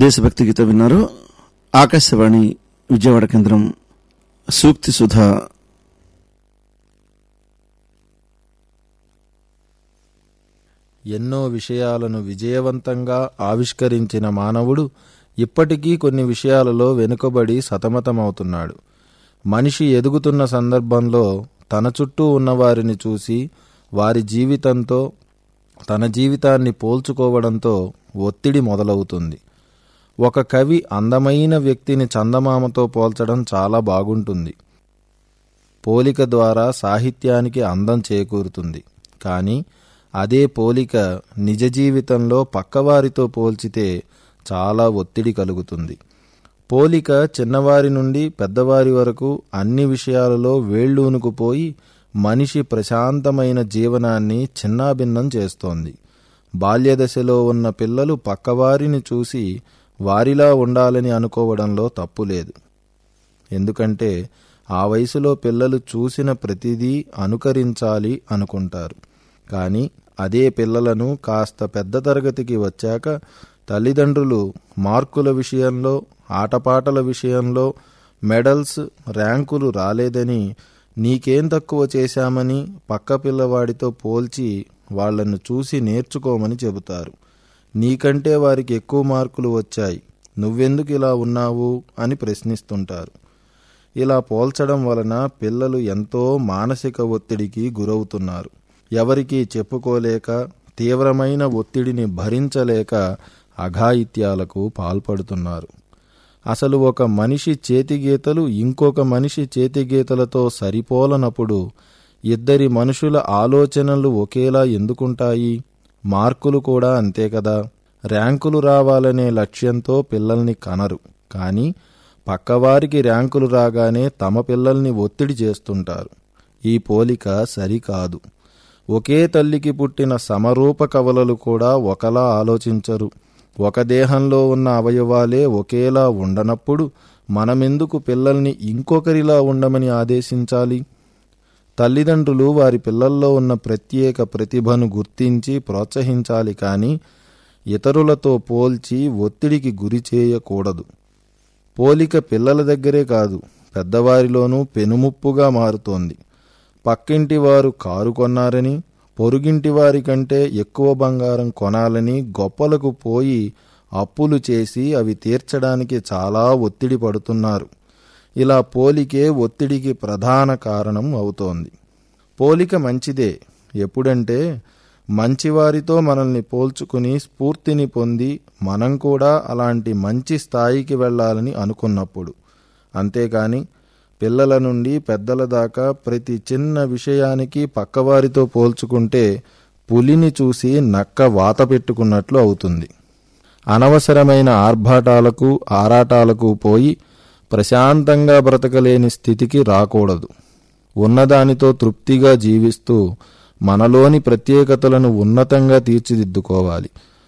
దేశభక్తి గీతం విన్నారు. ఆకాశవాణి విజయవాడ కేంద్రం. సూక్తి సుధా. ఎన్నో విషయాలను విజయవంతంగా ఆవిష్కరించిన మానవుడు ఇప్పటికీ కొన్ని విషయాలలో వెనుకబడి సతమతమవుతున్నాడు. మనిషి ఎదుగుతున్న సందర్భంలో తన చుట్టూ ఉన్నవారిని చూసి వారి జీవితంతో తన జీవితాన్ని పోల్చుకోవడంతో ఒత్తిడి మొదలవుతుంది. ఒక కవి అందమైన వ్యక్తిని చందమామతో పోల్చడం చాలా బాగుంటుంది. పోలిక ద్వారా సాహిత్యానికి అందం చేకూరుతుంది. కానీ అదే పోలిక నిజ జీవితంలో పక్కవారితో పోల్చితే చాలా ఒత్తిడి కలుగుతుంది. పోలిక చిన్నవారి నుండి పెద్దవారి వరకు అన్ని విషయాలలో వేళ్ళూనుకుపోయి మనిషి ప్రశాంతమైన జీవనాన్ని చిన్నాభిన్నం చేస్తోంది. బాల్యదశలో ఉన్న పిల్లలు పక్కవారిని చూసి వారిలా ఉండాలని అనుకోవడంలో తప్పులేదు. ఎందుకంటే ఆ వయసులో పిల్లలు చూసిన ప్రతిదీ అనుకరించాలి అనుకుంటారు. కానీ అదే పిల్లలను కాస్త పెద్ద తరగతికి వచ్చాక తల్లిదండ్రులు మార్కుల విషయంలో, ఆటపాటల విషయంలో మెడల్స్, ర్యాంకులు రాలేదని, నీకేం తక్కువ చేశామని పక్క పిల్లవాడితో పోల్చి వాళ్లను చూసి నేర్చుకోమని చెబుతారు. నీకంటే వారికి ఎక్కువ మార్కులు వచ్చాయి, నువ్వెందుకు ఇలా ఉన్నావు అని ప్రశ్నిస్తుంటారు. ఇలా పోల్చడం వలన పిల్లలు ఎంతో మానసిక ఒత్తిడికి గురవుతున్నారు. ఎవరికీ చెప్పుకోలేక, తీవ్రమైన ఒత్తిడిని భరించలేక అఘాయిత్యాలకు పాల్పడుతున్నారు. అసలు ఒక మనిషి చేతిగీతలు ఇంకొక మనిషి చేతిగీతలతో సరిపోలనప్పుడు ఇద్దరి మనుషుల ఆలోచనలు ఒకేలా ఎందుకుంటాయి? మార్కులు కూడా అంతే కదా. ర్యాంకులు రావాలనే లక్ష్యంతో పిల్లల్ని కనరు. కానీ పక్కవారికి ర్యాంకులు రాగానే తమ పిల్లల్ని ఒత్తిడి చేస్తుంటారు. ఈ పోలిక సరికాదు. ఒకే తల్లికి పుట్టిన సమరూప కవలలు కూడా ఒకలా ఆలోచించరు. ఒక దేహంలో ఉన్న అవయవాలే ఒకేలా ఉండనప్పుడు మనమెందుకు పిల్లల్ని ఇంకొకరిలా ఉండమని ఆదేశించాలి? తల్లిదండ్రులు వారి పిల్లల్లో ఉన్న ప్రత్యేక ప్రతిభను గుర్తించి ప్రోత్సహించాలి. కానీ ఇతరులతో పోల్చి ఒత్తిడికి గురి చేయకూడదు. పోలిక పిల్లల దగ్గరే కాదు, పెద్దవారిలోనూ పెనుముప్పుగా మారుతోంది. పక్కింటి వారు కారు కొన్నారని, పొరుగింటి వారి కంటే ఎక్కువ బంగారం కొనాలని గొప్పలకు పోయి అప్పులు చేసి అవి తీర్చడానికి చాలా ఒత్తిడి పడుతున్నారు. ఇలా పోలికే ఒత్తిడికి ప్రధాన కారణం అవుతోంది. పోలిక మంచిదే ఎప్పుడంటే మంచివారితో మనల్ని పోల్చుకుని స్ఫూర్తిని పొంది మనం కూడా అలాంటి మంచి స్థాయికి వెళ్ళాలని అనుకున్నప్పుడు. అంతేకాని పిల్లల నుండి పెద్దల దాకా ప్రతి చిన్న విషయానికి పక్కవారితో పోల్చుకుంటే పులిని చూసి నక్క వాత పెట్టుకున్నట్లు అవుతుంది. అనవసరమైన ఆర్భాటాలకు, ఆరాటాలకు పోయి ప్రశాంతంగా బ్రతకలేని స్థితికి రాకూడదు. ఉన్నదానితో తృప్తిగా జీవిస్తూ మనలోని ప్రత్యేకతలను ఉన్నతంగా తీర్చిదిద్దుకోవాలి.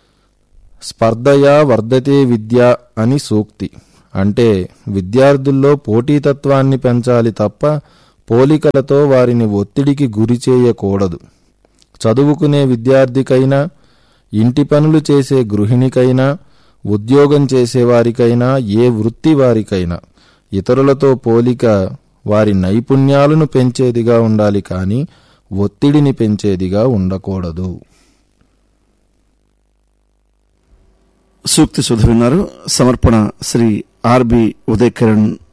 స్పర్ధయా వర్ధతే విద్య అని సూక్తి. అంటే విద్యార్థుల్లో పోటీతత్వాన్ని పెంచాలి తప్ప పోలికలతో వారిని ఒత్తిడికి గురి చేయకూడదు. చదువుకునే విద్యార్థికైనా, ఇంటి పనులు చేసే గృహిణికైనా, ఉద్యోగం చేసేవారికైనా, ఏ వృత్తి వారికైనా ఇతరులతో పోలిక వారి నైపుణ్యాలను పెంచేదిగా ఉండాలి. కానీ ఒత్తిడిని పెంచేదిగా ఉండకూడదు. సూక్తి సుధ విన్నారు. సమర్పణ శ్రీ ఆర్బి ఉదయకిరణ్.